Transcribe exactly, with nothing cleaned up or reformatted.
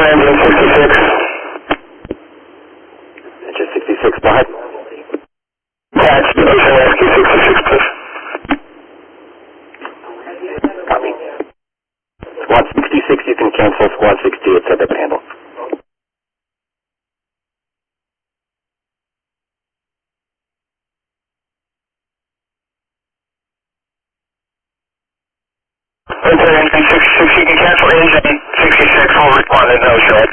engine sixty-six. Engine sixty-six, go ahead. Catch, Ocean Rescue sixty-six, please. Copy. Squad sixty-six, you can cancel. Squad sixty-eight, set up and handle. Ocean Rescue sixty-six, you can cancel engine sixty-six, we'll respond to Ocean